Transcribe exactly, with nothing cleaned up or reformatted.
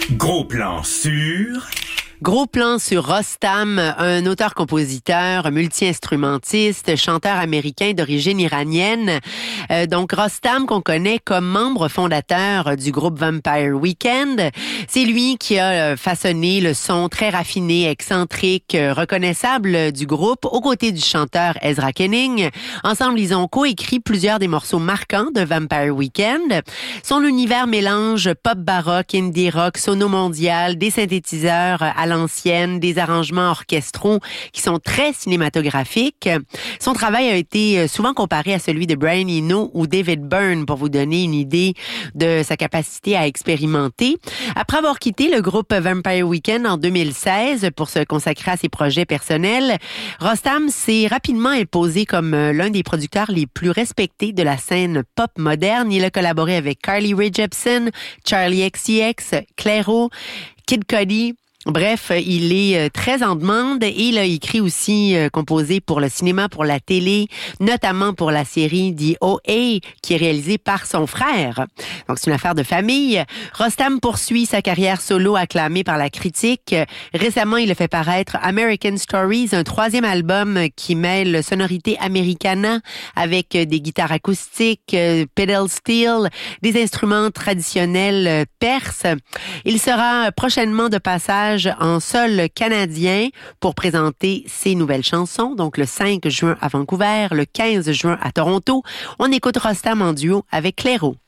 Gros plan sur... Gros plan sur Rostam, un auteur-compositeur, multi-instrumentiste, chanteur américain d'origine iranienne. Euh, donc Rostam, qu'on connaît comme membre fondateur du groupe Vampire Weekend, c'est lui qui a façonné le son très raffiné, excentrique, reconnaissable du groupe, aux côtés du chanteur Ezra Koenig. Ensemble, ils ont coécrit plusieurs des morceaux marquants de Vampire Weekend. Son univers mélange pop baroque, indie rock, sono mondial, des synthétiseurs à l'ancienne, des arrangements orchestraux qui sont très cinématographiques. Son travail a été souvent comparé à celui de Brian Eno ou David Byrne pour vous donner une idée de sa capacité à expérimenter. Après avoir quitté le groupe Vampire Weekend en deux mille seize pour se consacrer à ses projets personnels, Rostam s'est rapidement imposé comme l'un des producteurs les plus respectés de la scène pop moderne. Il a collaboré avec Carly Rae Jepsen, Charli X C X, Clairo, Kid Cudi. Bref, il est très en demande et il a écrit aussi, euh, composé pour le cinéma, pour la télé, notamment pour la série The O A, qui est réalisée par son frère. Donc, c'est une affaire de famille. Rostam poursuit sa carrière solo acclamée par la critique. Récemment, il a fait paraître American Stories, un troisième album qui mêle sonorité americana avec des guitares acoustiques, pedal steel, des instruments traditionnels perses. Il sera prochainement de passage en sol canadien pour présenter ses nouvelles chansons. Donc, le cinq juin à Vancouver, le quinze juin à Toronto. On écoute Rostam en duo avec Clairo.